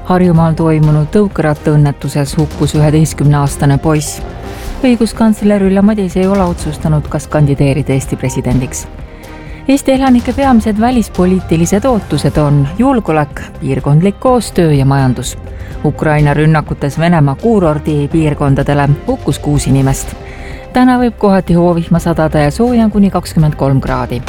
Harjumaal toimunud tõukerattaõnnetuses hukkus 11-aastane poiss. Õiguskantsler Ülle Madise ei ole otsustanud, kas kandideerida Eesti presidendiks. Eesti elanike peamised välispoliitilised ootused on julgeolek, piirkondlik koostöö ja majandus. Ukraina rünnakutes Venemaa kuurordi piirkondadele hukkus 6 inimest. Täna võib kohati hoovihma sadada ja sooja kuni 23 kraadi.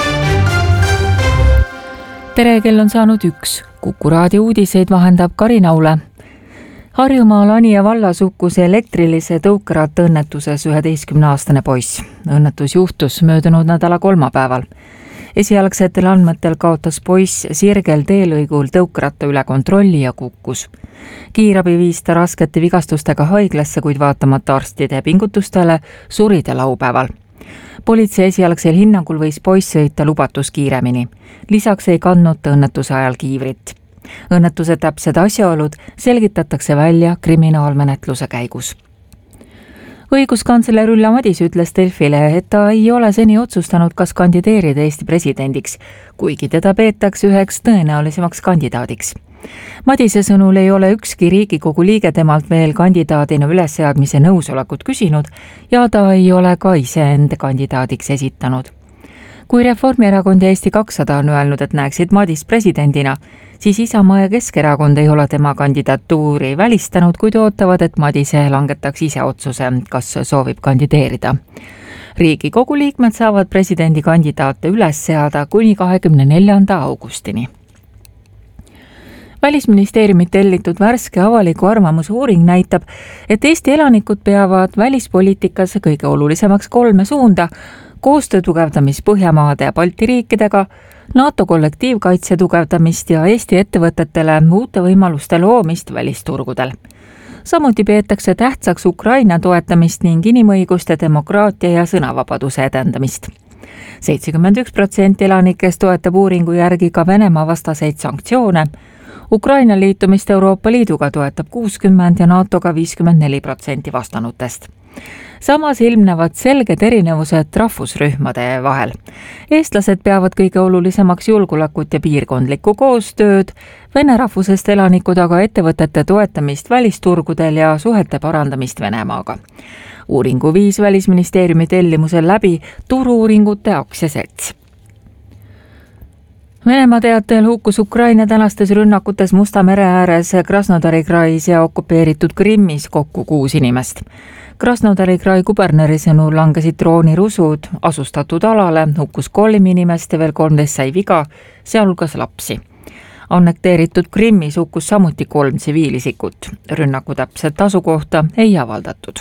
Tere, kell on saanud 1. Kuku raadio uudiseid vahendab Karina Ule. Harjumaal Anija vallas hukkus elektrilise tõukerattaõnnetuses 11-aastane poiss. Õnnetus juhtus möödunud nädala kolmapäeval. Esialgsetel andmetel kaotas poiss sirgel teelõigul tõukeratta üle kontrolli ja kukkus. Kiirabi viis ta raskete vigastustega haiglasse, kuid vaatamata arstide pingutustele suri ta laupäeval. Politsei esialgsel hinnangul võis poiss sõita lubatus kiiremini. Lisaks ei kandnud ta õnnetuse ajal kiivrit. Õnnetuse täpsed asjaolud selgitatakse välja kriminaalmenetluse käigus. Õiguskantsler Ülle Madise ütles Delfile, et ta ei ole seni otsustanud, kas kandideerida Eesti presidendiks, kuigi teda peetakse üheks tõenäolisemaks kandidaadiks. Madise sõnul ei ole ükski Riigikogu liige temalt veel kandidaadina ülesseadmise nõusolekut küsinud ja ta ei ole ka ise enda kandidaadiks esitanud. Kui Reformierakond ja Eesti 200 on öelnud, et näeksid Madist presidendina, siis Isamaa ja Keskerakond ei ole tema kandidatuuri välistanud, kuid ootavad, et Madise langetaks ise otsuse, kas soovib kandideerida. Riigikogu liikmed saavad presidendi kandidaate üles seada kuni 24. augustini. Välisministeeriumi tellitud värske avaliku arvamuse uuring näitab, et Eesti elanikud peavad välispoliitikas kõige olulisemaks 3 suunda: koostöö tugevdamist Põhjamaade ja Balti riikidega, NATO kollektiivkaitse tugevdamist ja Eesti ettevõtetele uute võimaluste loomist välisturgudel. Samuti peetakse tähtsaks Ukraina toetamist ning inimõiguste, demokraatia ja sõnavabaduse edendamist. 71% elanikest toetab uuringu järgi ka Venemaa vastaseid sanktsioone. Ukraina liitumist Euroopa Liiduga toetab 60% ja NATOga 54% vastanutest. Samas ilmnevad selged erinevused rahvusrühmade vahel. Eestlased peavad kõige olulisemaks julgeolekut ja piirkondlikku koostööd, vene rahvusest elanikud aga ettevõtete toetamist välisturgudel ja suhete parandamist Venemaaga. Uuringu viis Välisministeeriumi tellimusel läbi Turu-uuringute aktsiaselts. Venemaa teatel hukkus Ukraina tänastes rünnakutes Musta mere ääres Krasnodari krais ja okupeeritud Krimmis kokku 6 inimest. Krasnodari krai kuberneri sõnul langesid droonirusud asustatud alale, hukkus 3 inimest ja veel 13 sai viga, sealhulgas lapsi. Annekteeritud Krimmis hukkus samuti 3 tsiviilisikut. Rünnaku täpset asukohta ei avaldatud.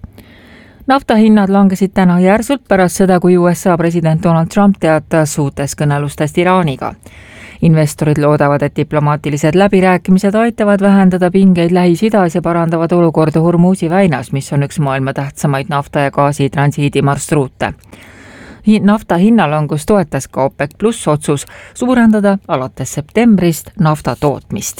Naftahinnad langesid täna järsult pärast seda, kui USA president Donald Trump teatas uutest kõnelustest Iraaniga. Investorid loodavad, et diplomaatilised läbirääkimised aitavad vähendada pingeid Lähis-Idas ja parandavad olukorda Hormuzi väinas, mis on üks maailma tähtsamaid nafta ja gaasi transiidimarsruute. Nafta hinnalangus toetas ka OPEC Plus otsus suurendada alates septembrist nafta tootmist.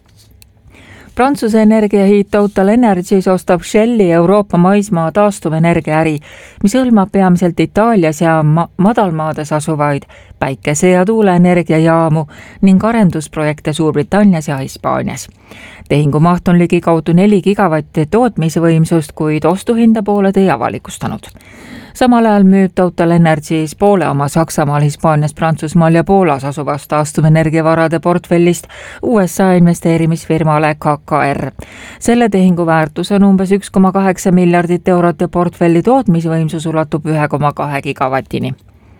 Prantsuse energiahiit Total Energies ostab Shelli Euroopa maismaa taastuvenergiaäri, mis hõlmab peamiselt Itaalias ja madalmaades asuvaid päikese- ja tuuleenergiajaamu ning arendusprojekte Suurbritannias ja Hispaanias. Tehingumaht on ligikaudu 4 gigavatti tootmisvõimsust, kuid ostuhinda pooled ei avalikustanud. Samal ajal müüb Total Energies poole oma Saksamaal, Hispaanias, Prantsusmaal ja Poolas asuvast taastuvenergiavarade portfellist USA investeerimisfirmale KKR. Selle tehingu väärtus on umbes 1,8 miljardit eurot ja portfelli tootmisvõimsus ulatub 1,2 gigavatini.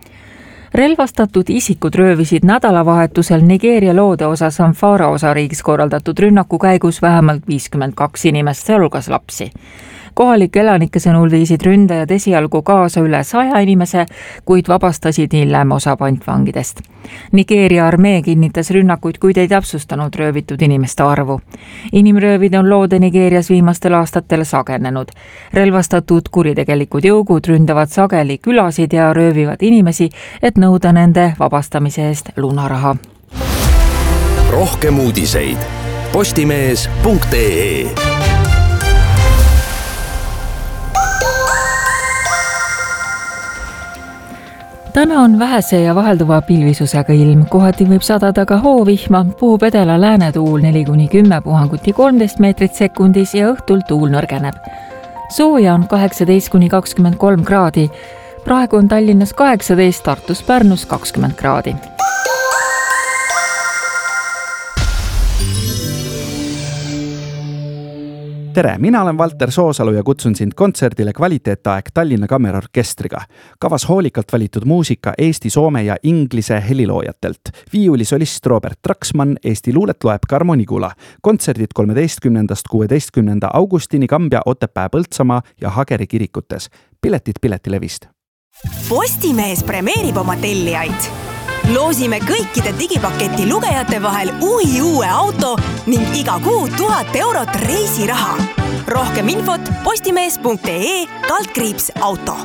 Relvastatud isikud röövisid nädalavahetusel Nigeeria loodeosa Zamfara osariigis korraldatud rünnaku käigus vähemalt 52 inimest, sealhulgas lapsi. Kohalike elanike sõnul viisid ründajad esialgu kaasa üle 100 inimese, kuid vabastasid hiljem osa pantvangidest. Nigeeria armee kinnitas rünnakuid, kuid ei täpsustanud röövitud inimeste arvu. Inimröövid on loode Nigeerias viimastel aastatel sagenenud. Relvastatud kuritegelikud jõugud ründavad sageli külasid ja röövivad inimesi, et nõuda nende vabastamise eest lunaraha. Rohkem uudiseid postimees.ee. Täna on vähese ja vahelduva pilvisusega ilm, kohati võib sadada ka hoovihma, puhub edela läänetuul 4-10 puhanguti 13 meetrit sekundis ja õhtul tuul nõrgeneb. Sooja on 18-23 kraadi, praegu on Tallinnas 18, Tartus, Pärnus 20 kraadi. Tere, mina olen Valter Soosalu ja kutsun sind kontserdile Kvaliteetaeg Tallinna Kammerorkestriga. Kavas hoolikalt valitud muusika Eesti, soome ja inglise heliloojatelt. Viiulisolist Robert Traksmann, Eesti luulet loeb Karmo Nigula. Kontserdid 13.–16. augustini Kambja, Otepää, Põltsamaa ja Hageri kirikutes. Piletid Piletilevist. Postimees premeerib oma tellijaid. Loosime kõikide digipaketi lugejate vahel uue auto ning iga kuu 1000 eurot reisiraha. Rohkem infot postimees.ee/auto.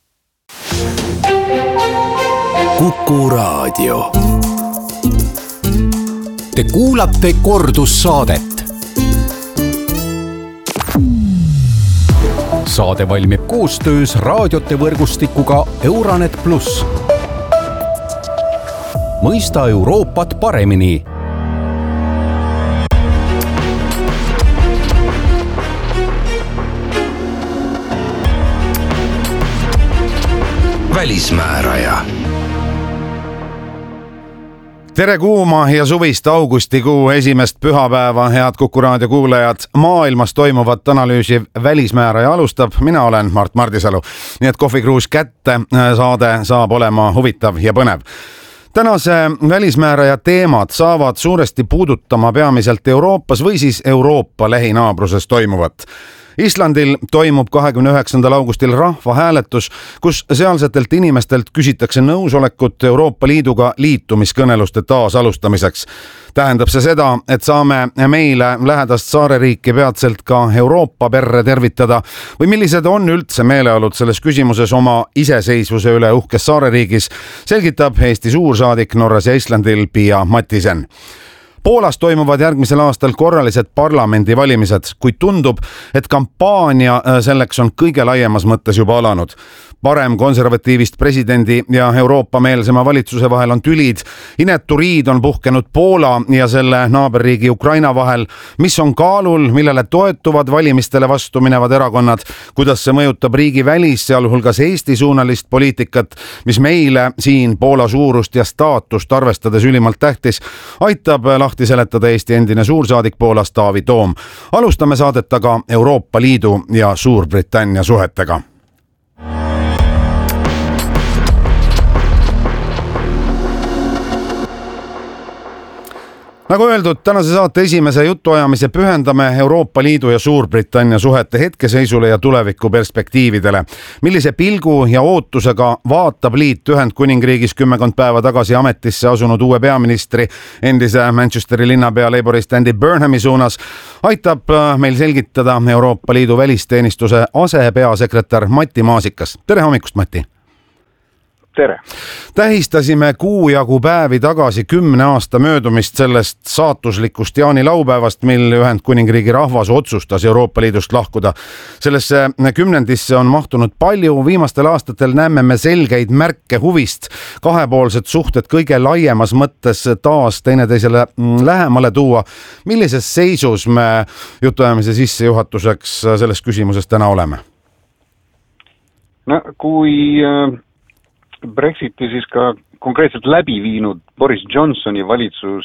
Kuku Raadio. Te kuulate kordussaadet. Saade valmib koostöös raadiote võrgustikuga Euranet Plus. Mõista Euroopat paremini. Välismääraja. Tere kuuma ja suvist augustikuu esimest pühapäeva, head Kuku Raadio kuulajad. Maailmas toimuvat analüüsiv Välismääraja alustab. Mina olen Mart Mardisalu. Nii et kohvikruus kätte, saade saab olema huvitav ja põnev. Tänase Välismääraja teemad saavad suuresti puudutama peamiselt Euroopas või siis Euroopa lähinaabruses toimuvat. Islandil toimub 29. augustil rahvahääletus, kus sealsetelt inimestelt küsitakse nõusolekut Euroopa Liiduga liitumiskõneluste taas alustamiseks. Tähendab see seda, et saame meile lähedast saareriiki peatselt ka Euroopa perre tervitada või millised on üldse meeleolud selles küsimuses oma iseseisvuse üle uhkes saareriigis, selgitab Eesti suursaadik Norras ja Islandil Pia Mattisen. Poolas toimuvad järgmisel aastal korralised parlamendivalimised, kuid tundub, et kampaania selleks on kõige laiemas mõttes juba alanud. Parem konservatiivist presidendi ja Euroopa-meelsema valitsuse vahel on tülid. Inetu riid on puhkenud Poola ja selle naaberriigi Ukraina vahel, mis on kaalul, millele toetuvad valimistele vastu minevad erakonnad, kuidas see mõjutab riigi välis, sealhulgas Eesti suunalist poliitikat, mis meile siin Poola suurust ja staatust arvestades ülimalt tähtis, aitab lahti seletada Eesti endine suursaadik Poolas Taavi Toom. Alustame saadet aga Euroopa Liidu ja Suurbritannia suhetega. Nagu öeldud, tänase saate esimese jutuajamise pühendame Euroopa Liidu ja Suurbritannia suhete hetkeseisule ja tuleviku perspektiividele. Millise pilgu ja ootusega vaatab liit Ühendkuningriigis 10 päeva tagasi ametisse asunud uue peaministri, endise Manchesteri linnapea Labourist Andy Burnhami suunas, aitab meil selgitada Euroopa Liidu välisteenistuse asepeasekretär Matti Maasikas. Tere hommikust, Matti! Tere! Tähistasime kuu jagu päevi tagasi 10 aasta möödumist sellest saatuslikust jaanilaupäevast, mil Ühendkuningriigi rahvas otsustas Euroopa Liidust lahkuda. Sellesse kümnendisse on mahtunud palju, viimastel aastatel näeme me selgeid märke huvist, kahepoolsed suhted kõige laiemas mõttes taas teineteisele lähemale tuua. Millises seisus me jutuajamise sissejuhatuseks selles küsimuses täna oleme? No, kui Brexiti siis ka konkreetselt läbi viinud Boris Johnsoni valitsus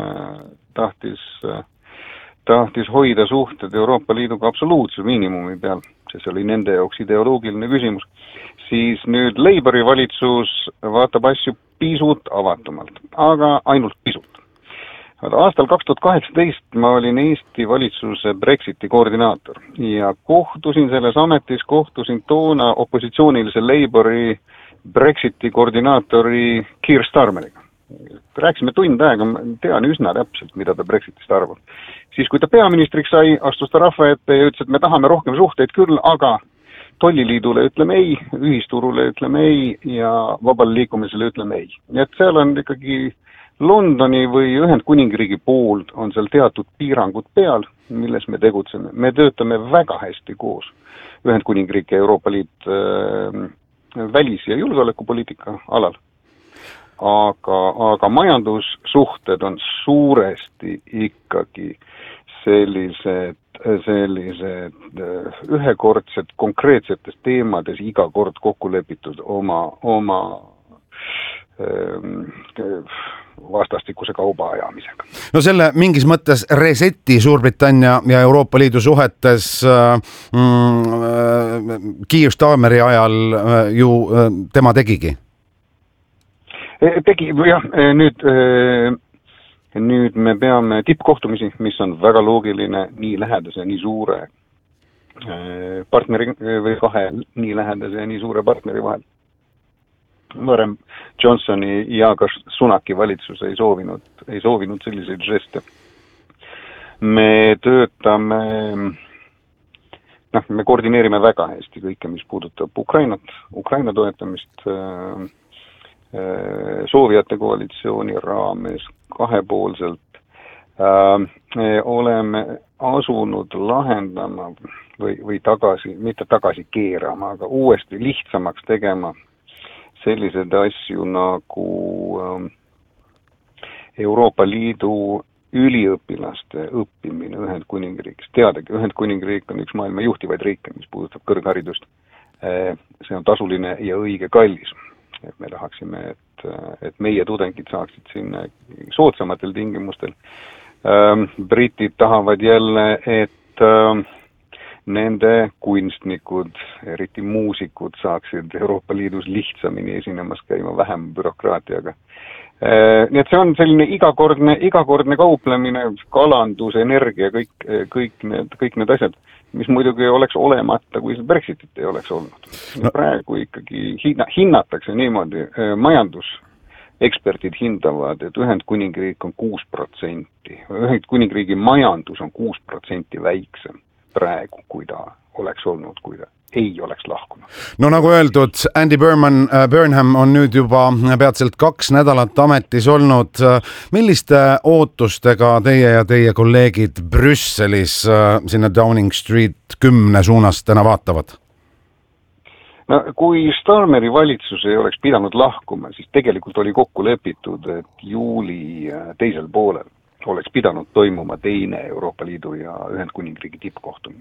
tahtis hoida suhted Euroopa Liiduga absoluutse miinimumi peal, see oli nende jaoks ideoloogiline küsimus, siis nüüd Labouri valitsus vaatab asju pisut avatumalt, aga ainult pisut. Aastal 2018 ma olin Eesti valitsuse Brexiti koordinaator ja kohtusin selles ametis, toona opositsioonilise Labouri Brexiti koordinaatori Keir Starmeriga. Rääkisime tund aega, ma tean üsna täpselt, mida ta Brexitist arvab. Siis kui ta peaministriks sai, astus ta rahva ette ja ütles, et me tahame rohkem suhteid küll, aga tolliliidule ütleme ei, ühisturule ütleme ei ja vabale liikumisele ütleme ei. Nii et seal on ikkagi Londoni või Ühendkuningriigi poolt on seal teatud piirangud peal, milles me tegutseme. Me töötame väga hästi koos Ühendkuningriik ja Euroopa Liit välis- ja julgeolekupoliitika alal. Aga majandussuhted on suuresti ikkagi sellised ühekordsed konkreetsetes teemades iga kord kokku lepitud oma vastastikuse kauba ajamisega. No selle mingis mõttes reseti Suurbritannia ja Euroopa Liidu suhetes Keir Starmeri ajal ju tema tegigi? Tegi, jah, nüüd me peame tippkohtumisi, mis on väga loogiline nii lähedase, nii suure partneri või kahe nii lähedase ja nii suure partneri vahel. Varem Johnsoni ja ka Sunaki valitsus ei soovinud selliseid žeste. Me töötame, me koordineerime väga hästi kõike, mis puudutab Ukraina toetamist, Soovijate koalitsiooni raames kahepoolselt oleme asunud lahendama või mitte tagasi keerama, aga uuesti lihtsamaks tegema sellised asju nagu Euroopa Liidu üliõpilaste õppimine Ühendkuningriigis. Teadagi, Ühendkuningriik on üks maailma juhtivaid riike, mis puudutab kõrgharidust. See on tasuline ja õige kallis. Et me tahaksime, et meie tudengid saaksid sinna soodsamatel tingimustel. Britid tahavad jälle, et nende kunstnikud, eriti muusikud saaksid Euroopa Liidus lihtsamini esinemas käima, vähem bürokraatiaga. Nii et see on selline igakordne kauplemine, kalandus, energia, kõik need asjad, mis muidugi oleks olemata, kui Brexitit ei oleks olnud. No. Praegu ikkagi hinnatakse niimoodi, majanduseksperdid hindavad, et Ühendkuningriik on 6%. Ühendkuningriigi majandus on 6% väiksem praegu, kui ta oleks olnud, kui ta ei oleks lahkunud. No nagu öeldud, Andy Burnham on nüüd juba peatselt 2 nädalat ametis olnud. Milliste ootustega teie ja teie kolleegid Brüsselis sinna Downing Street 10 suunas täna vaatavad? No, kui Starmeri valitsus ei oleks pidanud lahkuma, siis tegelikult oli kokku lepitud, et juuli teisel poolel oleks pidanud toimuma teine Euroopa Liidu ja Ühendkuningriigi tippkohtumine.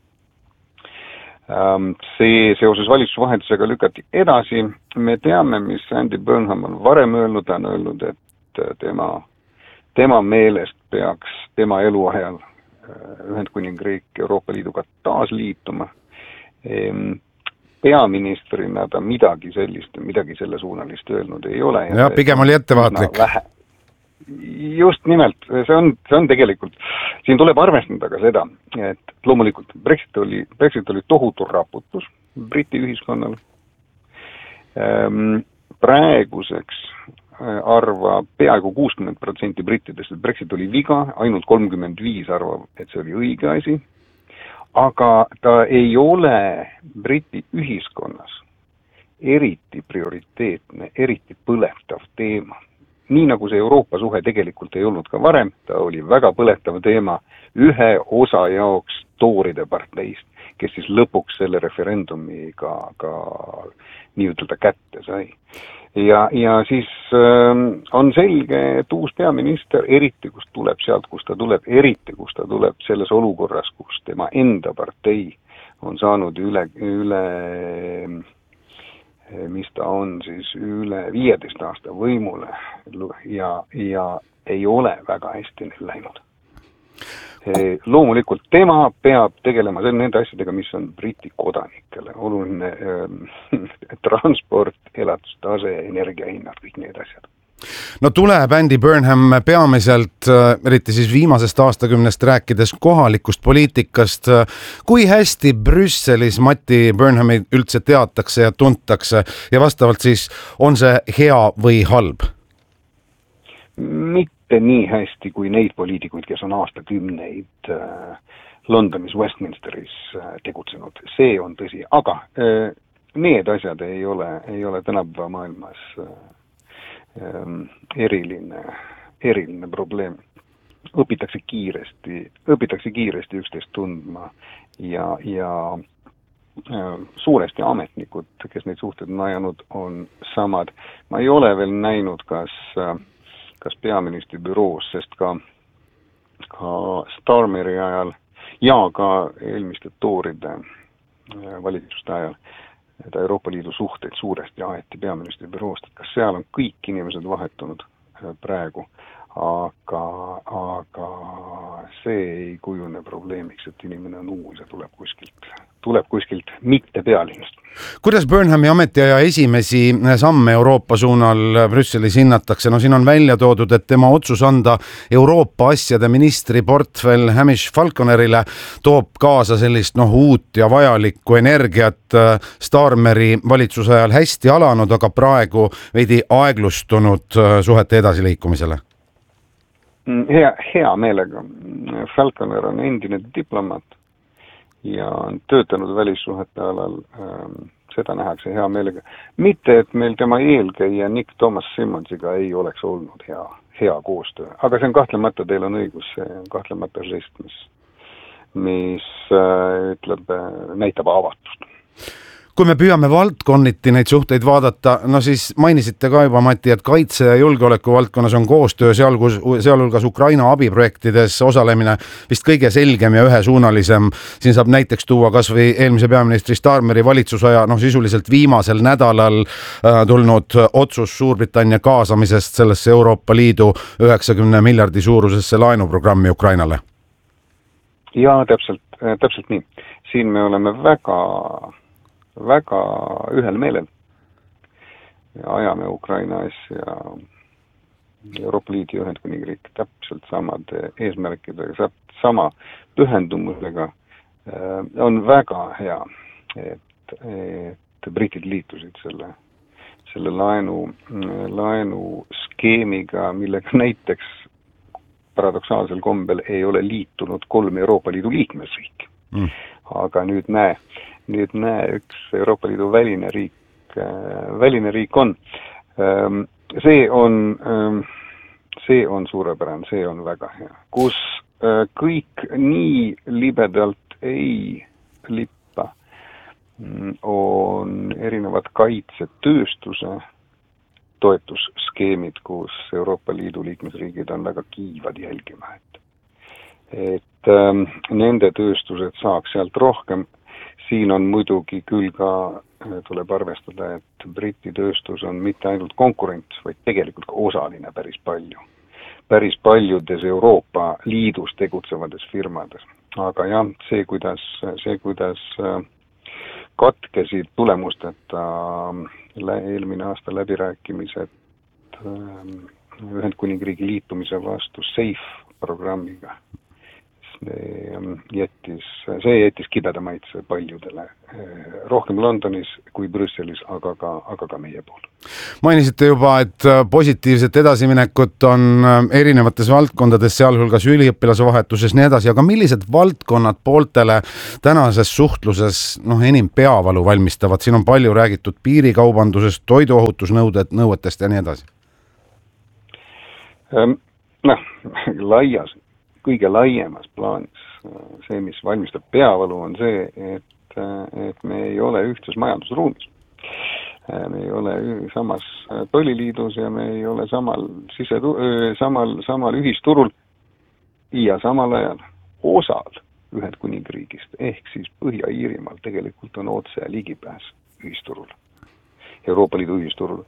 See seoses valitsusvahetusega lükati edasi. Me teame, mis Andy Burnham on varem öelnud, ta on öelnud, et tema meelest peaks tema eluajal Ühendkuningriik Euroopa Liiduga taas liituma. Peaministrina ta midagi selle suunalist öelnud ei ole. Ja pigem oli ettevaatlik. Just nimelt, see on tegelikult, siin tuleb arvestada ka seda, et loomulikult Brexit oli tohutu raputus Briti ühiskonnal. Praeguseks arvab peaaegu 60% brittidest, et Brexit oli viga, ainult 35 arvab, et see oli õige asi, aga ta ei ole Briti ühiskonnas eriti prioriteetne, eriti põletav teema. Nii nagu see Euroopa suhe tegelikult ei olnud ka varem, ta oli väga põletav teema ühe osa jaoks tooride parteist, kes siis lõpuks selle referendumiga ka nii-ütelda kätte sai. Ja siis on selge, et uus peaminister, eriti kus tuleb sealt, kus ta tuleb, eriti kus ta tuleb selles olukorras, kus tema enda partei on saanud üle mis ta on siis üle 15 aasta võimule ja ei ole väga hästi neil läinud. Loomulikult tema peab tegelema nende asjadega, mis on Briti kodanikele. Oluline transport, elatustase, energiahinnad, kõik need asjad. No tuleb Andy Burnham peamiselt, eriti siis viimasest aastakümnest rääkides kohalikust poliitikast. Kui hästi Brüsselis Matti Burnhami üldse teatakse ja tuntakse ja vastavalt siis on see hea või halb? Mitte nii hästi kui neid poliitikuid, kes on aastakümneid Londonis, Westminsteris tegutsenud. See on tõsi, aga need asjad ei ole tänapäeva maailmas eriline probleem. Õpitakse kiiresti üksteist tundma ja suuresti ametnikud, kes neid suhteid on ajanud, on samad. Ma ei ole veel näinud, kas peaministri büroos, sest ka Starmeri ajal ja ka eelmiste tooride valitsuste ajal Euroopa Liidu suhteid suuresti aeti peaministri büroost, et kas seal on kõik inimesed vahetunud praegu, aga see ei kujune probleemiks, et inimene on uus ja tuleb kuskilt mitte pealinnast. Kuidas Burnhami ametiaja esimesi samme Euroopa suunal Brüsselis hinnatakse? No siin on välja toodud, et tema otsus anda Euroopa asjade ministri portfell Hamish Falconerile toob kaasa sellist uut ja vajalikku energiat Starmeri valitsuse ajal hästi alanud, aga praegu veidi aeglustunud suhete edasiliikumisele. Hea meelega. Falconer on endine diplomaat ja on töötanud välissuhete alal, seda nähakse hea meelega. Mitte, et meil tema eelkäija Nick Thomas Simonsiga ei oleks olnud hea koostöö, aga see on kahtlemata, teil on õigus, see on kahtlemata žest, mis näitab avatust. Kui me püüame valdkonniti neid suhteid vaadata, no siis mainisite ka juba, Mati, et kaitse- ja julgeoleku valdkonnas on koostöö sealhulgas Ukraina abiprojektides osalemine vist kõige selgem ja ühesuunalisem. Siin saab näiteks tuua kas või eelmise peaministri Starmeri valitsusaja sisuliselt viimasel nädalal tulnud otsus Suurbritannia kaasamisest sellesse Euroopa Liidu 90 miljardi suurusesse laenuprogrammi Ukrainale. Ja täpselt nii. Siin me oleme väga ühel meelel ja ajame Ukraina asja Euroopa Liidu ja Ühendkuningriik täpselt samade eesmärkidega, sama pühendumusega. On väga hea, et britid liitusid selle laenu skeemiga, millega näiteks paradoksaalsel kombel ei ole liitunud 3 Euroopa Liidu liikmesriiki. Aga nüüd näe, üks Euroopa Liidu väline riik on. See on suurepärane, see on väga hea. Kus kõik nii libedalt ei lippa, on erinevad kaitsetööstuse toetusskeemid, kus Euroopa Liidu liikmesriigid on väga kiivad jälgima, et nende tööstused saaks sealt rohkem. Siin on muidugi küll ka, tuleb arvestada, et Briti tööstus on mitte ainult konkurent, vaid tegelikult ka osaline päris paljudes Euroopa Liidus tegutsevades firmades. Aga jah, see kuidas katkesid tulemusteta eelmine aasta läbirääkimised Ühendkuningriigi liitumise vastu SAFE programmiga. See jättis kibeda maitse paljudele, rohkem Londonis kui Brüsselis, aga ka meie pool. Mainisite juba, et positiivset edasiminekut on erinevates valdkondades, sealhulgas üliõpilase vahetuses nii edasi, aga millised valdkonnad pooltele tänases suhtluses enim peavalu valmistavad? Siin on palju räägitud piirikaubandusest, toiduohutusnõuetest ja nii edasi. Kõige laiemas plaanis see, mis valmistab peavalu, on see, et me ei ole ühtses majandusruumis. Me ei ole samas tolliliidus ja me ei ole samal ühisturul ja samal ajal osal Ühendkuningriigist ehk siis Põhja-Iirimaal tegelikult on otse ligipääs ühisturul, Euroopa Liidu ühisturul.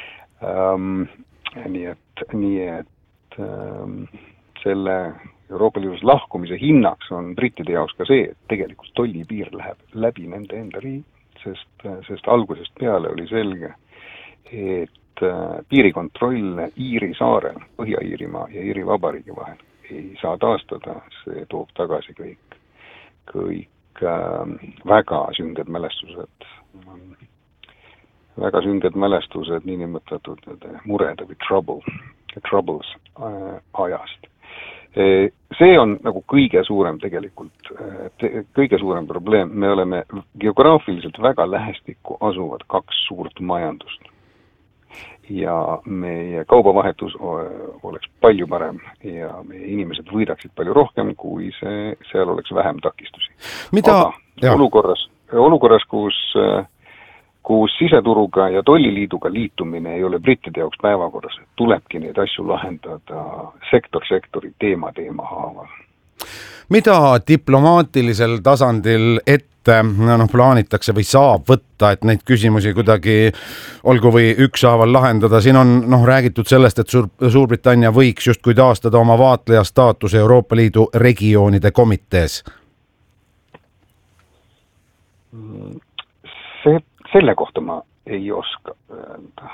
Nii et selle Euroopa Liidus lahkumise hinnaks on brittide jaoks ka see, et tegelikult tollipiir läheb läbi nende enda riigi, sest algusest peale oli selge, et piirikontroll Iiri saarel, Põhja-Iirimaa ja Iiri Vabariigi vahel ei saa taastada, see toob tagasi kõik väga sünged mälestused niinimetatud murede või troubles ajast. See on nagu kõige suurem probleem. Me oleme geograafiliselt väga lähestikku asuvad 2 suurt majandust. Ja meie kaubavahetus oleks palju parem ja meie inimesed võidaksid palju rohkem, kui seal oleks vähem takistusi. Aga olukorras, kus siseturuga ja tolliliiduga liitumine ei ole brittide jaoks päevakorras, tulebki neid asju lahendada sektori teema haaval. Mida diplomaatilisel tasandil plaanitakse või saab võtta, et neid küsimusi kuidagi olgu või ükshaaval lahendada? Siin on räägitud sellest, et Suurbritannia võiks justkui taastada oma vaatleja staatuse Euroopa Liidu regioonide komitees. Selle kohta ma ei oska öelda.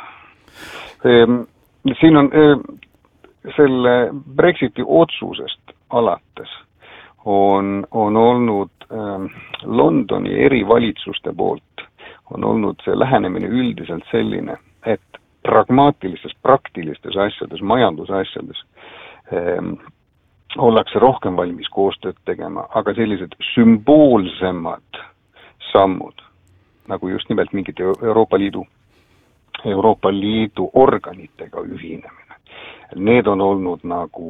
Siin on selle Brexiti otsusest alates on olnud Londoni eri valitsuste poolt on olnud see lähenemine üldiselt selline, et pragmaatilistes, praktilistes asjades, majandusasjades ollakse rohkem valmis koostööd tegema, aga sellised sümboolsemad sammud, nagu just nimelt mingid Euroopa Liidu organitega ühinemine, need on olnud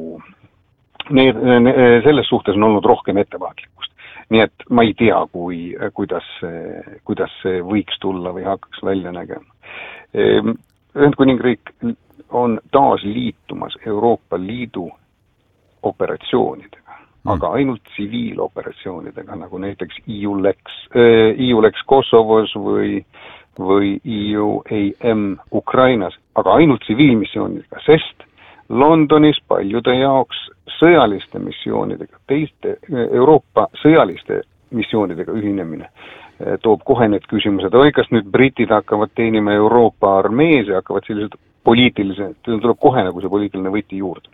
selles suhtes on olnud rohkem ettevaatlikkust. Nii et ma ei tea, kuidas see võiks tulla või hakkaks välja nägema. Ühendkuningriik on taas liitumas Euroopa Liidu operatsioonidega, aga ainult tsiviiloperatsioonidega, nagu näiteks EULEX Kosovos või EUAM Ukrainas, aga ainult tsiviilmissioonidega, sest Londonis paljude jaoks sõjaliste missioonidega, teiste Euroopa sõjaliste missioonidega ühinemine toob kohe need küsimused, kas nüüd britid hakkavad teenima Euroopa armees ja hakkavad sellised poliitilised, tuleb kohe nagu see poliitiline võti juurde.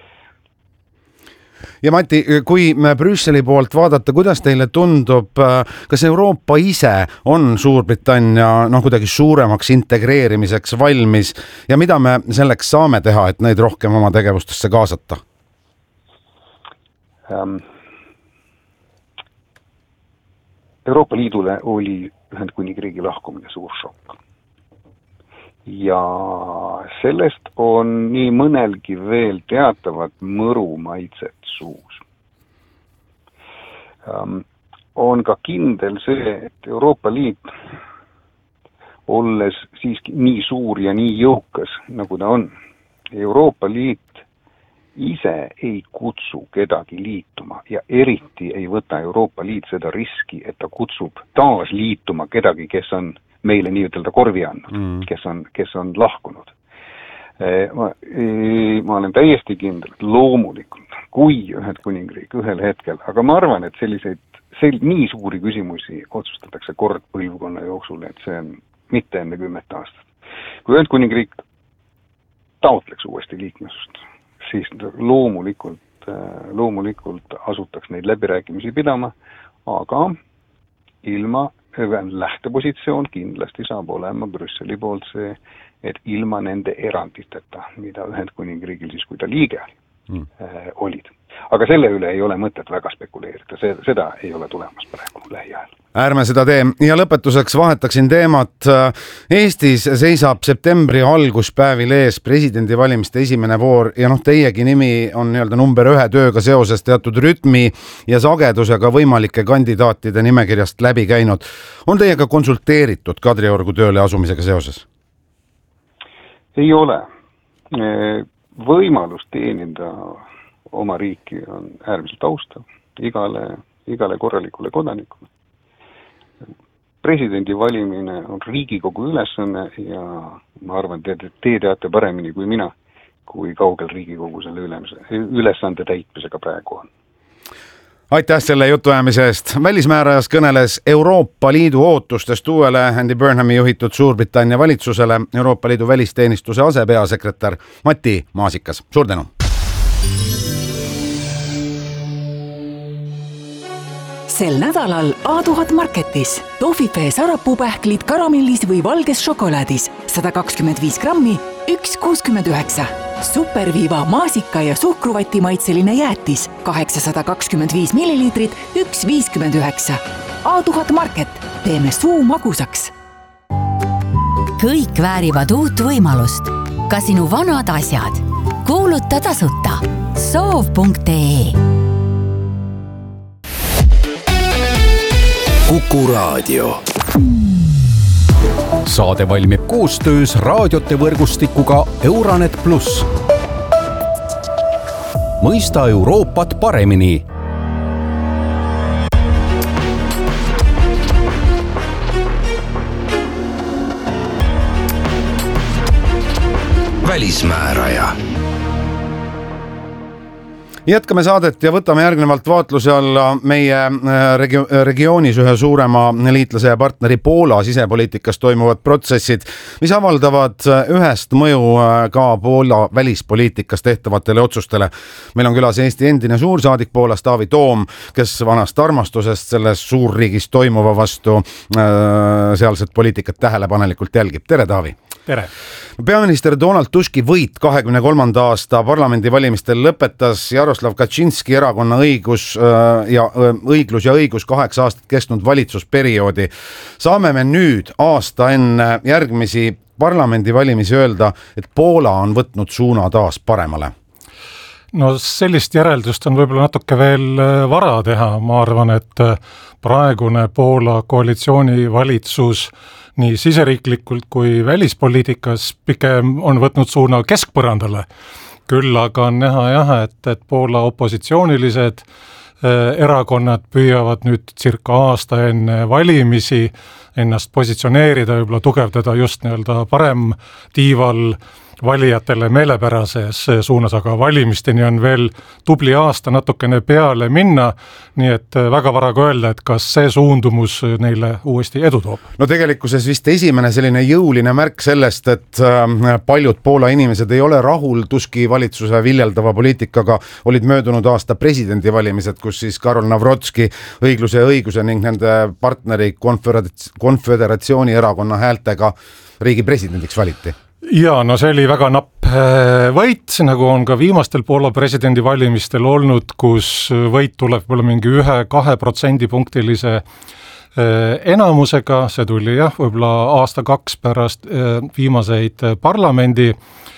Ja Mati, kui Brüsseli poolt vaadata, kuidas teile tundub, kas Euroopa ise on Suurbritannia kuidagi suuremaks integreerimiseks valmis ja mida me selleks saame teha, et neid rohkem oma tegevustesse kaasata? Euroopa Liidule oli Ühendkuningriigi lahkumine suur šokk. Ja sellest on nii mõnelgi veel teatavat mõru maitset suus. On ka kindel see, et Euroopa Liit, olles siiski nii suur ja nii jõukas, nagu ta on, Euroopa Liit ise ei kutsu kedagi liituma ja eriti ei võta Euroopa Liit seda riski, et ta kutsub taas liituma kedagi, kes on meile nii-ütelda korvi andnud, kes on lahkunud. Ma olen täiesti kindel, et loomulikult, kui Ühendkuningriik ühel hetkel, aga ma arvan, et nii suuri küsimusi otsustatakse kord põlvkonna jooksul, et see on mitte enne 10 aastat. Kui Ühendkuningriik taotleks uuesti liikmesust, siis loomulikult asutaks neid läbirääkimisi pidama, aga ilma lähtepositsioon kindlasti saab olema Brüsseli poolt see, et ilma nende eranditeta, mida Ühendkuningriigil siis, kui ta liige olid. Aga selle üle ei ole mõtet väga spekuleerida, seda ei ole tulemas praegu lähiajal. Ärme seda tee. Ja lõpetuseks vahetaksin teemat. Eestis seisab septembri alguspäevil ees presidendivalimiste esimene voor ja teiegi nimi on number 1 tööga seoses teatud rütmi ja sagedusega võimalike kandidaatide nimekirjast läbi käinud. On teiega konsulteeritud Kadriorgu tööle asumisega seoses? Ei ole. Võimalus teenida oma riiki on äärmiselt austav igale korralikule kodanikule. Presidendi valimine on Riigikogu ülesanne ja ma arvan, te teate paremini kui mina, kui kaugel Riigikogu selle ülesande täitmisega praegu on. Aitäh selle jutuajamise eest. Välismäärajas kõneles Euroopa Liidu ootustest uuele Andy Burnhami juhitud Suurbritannia valitsusele Euroopa Liidu välisteenistuse asepeasekretär Mati Maasikas. Suur tänu! Sel nädalal A1000 Marketis tohvipee sarapuupähklid karamellis või valges šokolaadis 125 grammi, 1,69. Superviiva maasika ja suhkruvati maitseline jäätis 825 milliliitrit, 1,59. A1000 Market, teeme suu magusaks. Kõik väärivad uut võimalust. Ka sinu vanad asjad. Kuuluta tasuta. Soov.ee Kuku Kuku Raadio. Saade valmib koostöös raadiote võrgustikuga Euranet Plus. Mõista Euroopat paremini. Välismääraja. Jätkame saadet ja võtame järgnevalt vaatluse alla meie regioonis ühe suurema liitlase ja partneri Poola sisepoliitikas toimuvad protsessid, mis avaldavad ühest mõju ka Poola välispoliitikas tehtavatele otsustele. Meil on külas Eesti endine suursaadik Poolas Taavi Toom, kes vanast armastusest selles suurriigis toimuva vastu sealset poliitikat tähelepanelikult jälgib. Tere, Taavi! Tere! Peaminister Donald Tuski võit 23. aasta parlamendivalimistel lõpetas Jaroslav Kaczynski erakonna õiglus ja õigus 8 aastat kestnud valitsusperioodi. Saame me nüüd aasta enne järgmisi parlamendivalimisi öelda, et Poola on võtnud suuna taas paremale? No sellist järeldust on võib-olla natuke veel vara teha. Ma arvan, et praegune Poola koalitsioonivalitsus nii siseriiklikult kui välispoliitikas pigem on võtnud suuna keskpõrandale. Küll aga on näha et Poola opositsioonilised erakonnad püüavad nüüd circa aasta enne valimisi ennast positsioneerida, võib-olla tugevdada just nii-öelda parem tiival valijatele meelepärases suunas, aga valimisteni on veel tubli aasta natukene peale minna, nii et väga vara ka öelda, et kas see suundumus neile uuesti edu toob. No tegelikkuses vist esimene selline jõuline märk sellest, et paljud Poola inimesed ei ole rahul Tuski valitsuse viljeldava poliitikaga, olid möödunud aasta presidendivalimised, kus siis Karol Navrotski õigluse ja õiguse ning nende partneri konföderatsiooni erakonna häältega riigi presidendiks valiti. Ja, no see oli väga napp võit, nagu on ka viimastel Poola presidendivalimistel olnud, kus võit tuleb võib-olla mingi 1-2% punktilise enamusega, see tuli võib-olla aasta-2 pärast viimaseid parlamendi